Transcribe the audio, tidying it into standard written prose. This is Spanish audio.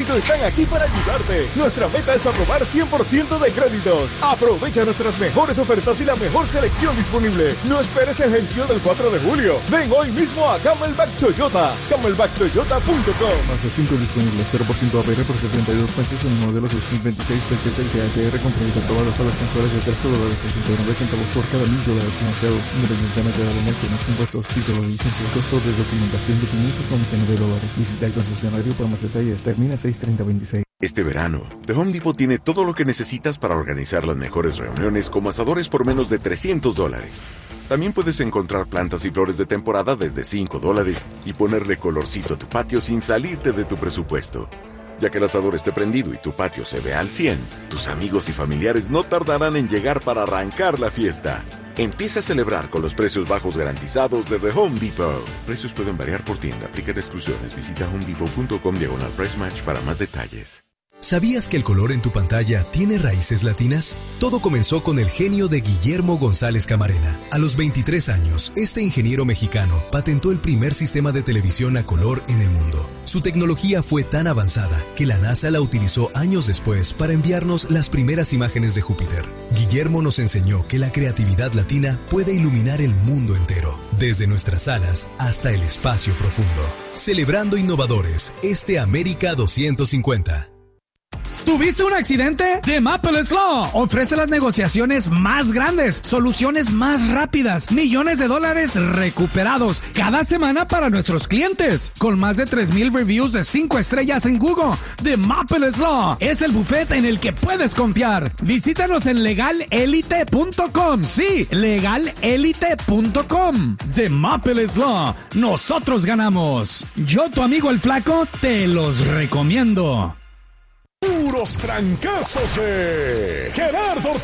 crédito están aquí para ayudarte. Nuestra meta es aprobar 100% de créditos. Aprovecha nuestras mejores ofertas y la mejor selección disponible. No esperes el gentío del 4 de julio. Ven hoy mismo a Camelback Toyota. CamelbackToyota.com. Fase 5 disponible, 0% APR por 72 pesos en el modelo 2026 P7 y CHR con crédito aprobado para las mensuales de $13.69 por cada $1,000 financiado, independientemente de la elección, los impuestos, títulos, licencia y costo de documentación de $599. Visita el concesionario para más detalles. Termina 6/30/26. Este verano, The Home Depot tiene todo lo que necesitas para organizar las mejores reuniones como asadores por menos de $300. También puedes encontrar plantas y flores de temporada desde $5 y ponerle colorcito a tu patio sin salirte de tu presupuesto. Ya que el asador esté prendido y tu patio se ve al 100, tus amigos y familiares no tardarán en llegar para arrancar la fiesta. Empieza a celebrar con los precios bajos garantizados de The Home Depot. Precios pueden variar por tienda, aplican exclusiones. Visita homedepot.com/price match para más detalles. ¿Sabías que el color en tu pantalla tiene raíces latinas? Todo comenzó con el genio de Guillermo González Camarena. A los 23 años, este ingeniero mexicano patentó el primer sistema de televisión a color en el mundo. Su tecnología fue tan avanzada que la NASA la utilizó años después para enviarnos las primeras imágenes de Júpiter. Guillermo nos enseñó que la creatividad latina puede iluminar el mundo entero, desde nuestras salas hasta el espacio profundo. Celebrando innovadores, América 250. ¿Tuviste un accidente? The Maples Law ofrece las negociaciones más grandes, soluciones más rápidas, millones de dólares recuperados cada semana para nuestros clientes. Con más de 3,000 reviews de 5 estrellas en Google, The Maples Law es el bufete en el que puedes confiar. Visítanos en legalelite.com. Sí, legalelite.com. The Maples Law. Nosotros ganamos. Yo, tu amigo el Flaco, te los recomiendo. Puros trancazos de Gerardo